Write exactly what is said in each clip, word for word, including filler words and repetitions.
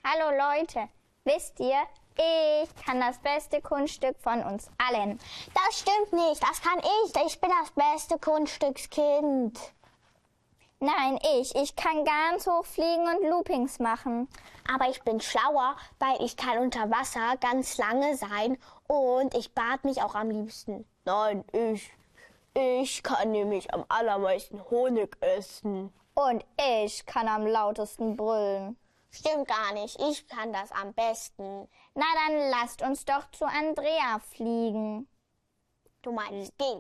Hallo Leute, wisst ihr, ich kann das beste Kunststück von uns allen. Das stimmt nicht, das kann ich. Ich bin das beste Kunststückskind. Nein, ich. Ich kann ganz hoch fliegen und Loopings machen. Aber ich bin schlauer, weil ich kann unter Wasser ganz lange sein und ich bad mich auch am liebsten. Nein, ich. Ich kann nämlich am allermeisten Honig essen. Und ich kann am lautesten brüllen. Stimmt gar nicht, ich kann das am besten. Na dann lasst uns doch zu Andrea fliegen. Du meinst gehen.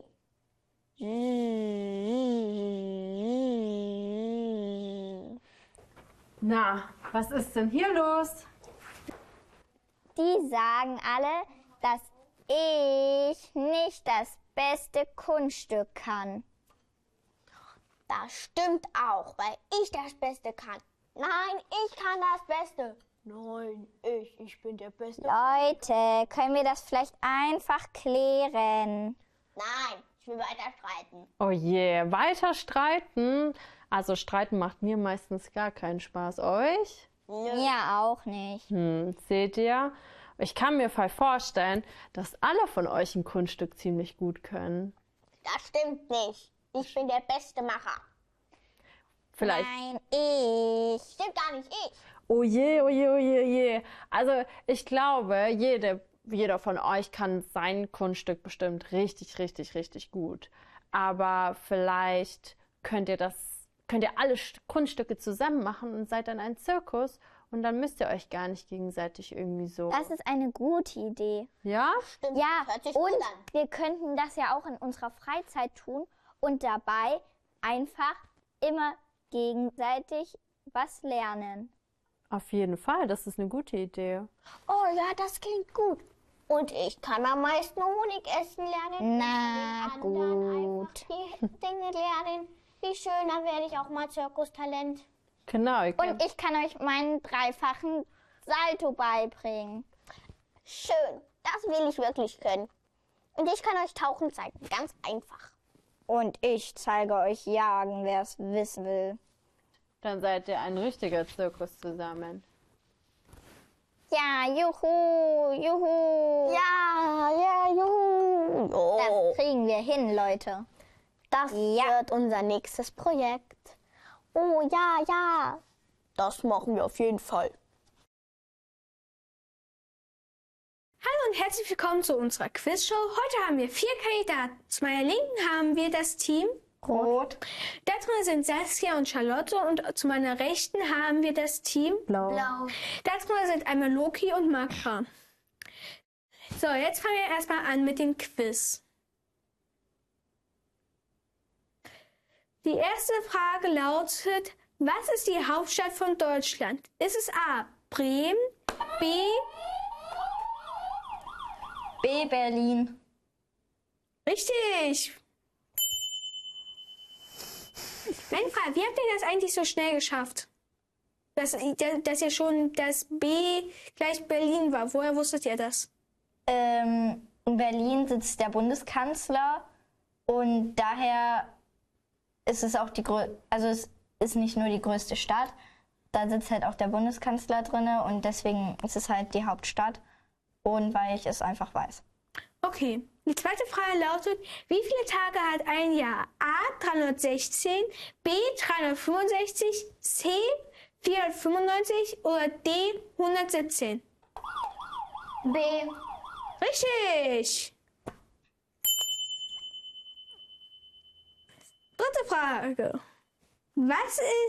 Na, was ist denn hier los? Die sagen alle, dass ich nicht das beste Kunststück kann. Das stimmt auch, weil ich das Beste kann. Nein, ich kann das Beste. Nein, ich. Ich bin der Beste. Leute, können wir das vielleicht einfach klären? Nein, ich will weiter streiten. Oh je, weiter streiten? Also streiten macht mir meistens gar keinen Spaß. Euch? Mir auch nicht. Hm, seht ihr? Ich kann mir voll vorstellen, dass alle von euch ein Kunststück ziemlich gut können. Das stimmt nicht. Ich bin der beste Macher. Vielleicht. Nein, ich. Stimmt gar nicht, ich. Oh je, oh je, oh je, oh je. Also ich glaube, jede, jeder von euch kann sein Kunststück bestimmt richtig, richtig, richtig gut. Aber vielleicht könnt ihr das, könnt ihr alle Kunststücke zusammen machen und seid dann ein Zirkus und dann müsst ihr euch gar nicht gegenseitig irgendwie so. Das ist eine gute Idee. Ja? Stimmt, Ja, hört sich und gut an. wir könnten das ja auch in unserer Freizeit tun und dabei einfach immer gegenseitig was lernen. Auf jeden Fall, das ist eine gute Idee. Oh ja, das klingt gut. Und ich kann am meisten Honig essen lernen. Na Ich kann den anderen gut. einfach die Dinge lernen. Wie schön, dann werde ich auch mal Zirkustalent. Genau. Ihr könnt- Und ich kann euch meinen dreifachen Salto beibringen. Schön, das will ich wirklich können. Und ich kann euch Tauchen zeigen, ganz einfach. Und ich zeige euch Jagen, wer es wissen will. Dann seid ihr ein richtiger Zirkus zusammen. Ja, juhu, juhu. Ja, ja, juhu. Oh, Das kriegen wir hin, Leute. das Ja. wird unser nächstes Projekt. Oh ja, ja. Das machen wir auf jeden Fall. Hallo und herzlich willkommen zu unserer Quizshow. Heute haben wir vier Kandidaten. Zu meiner Linken haben wir das Team Rot. Da drin sind Saskia und Charlotte und zu meiner Rechten haben wir das Team Blau. Blau. Da drin sind einmal Loki und Makra. So, jetzt fangen wir erstmal an mit dem Quiz. Die erste Frage lautet, was ist die Hauptstadt von Deutschland? Ist es A. Bremen, B. B. Berlin. Richtig. Meine Frage, wie habt ihr das eigentlich so schnell geschafft? Dass, dass ihr schon das B gleich Berlin war. Woher wusstet ihr das? Ähm, in Berlin sitzt der Bundeskanzler und daher ist es auch die größte, also es ist nicht nur die größte Stadt, da sitzt halt auch der Bundeskanzler drinne und deswegen ist es halt die Hauptstadt und weil ich es einfach weiß. Okay. Die zweite Frage lautet, wie viele Tage hat ein Jahr? A. dreihundertsechzehn, B. dreihundertfünfundsechzig, C. vierhundertfünfundneunzig oder D. hundertsiebzehn? B. Richtig! Dritte Frage. Was ist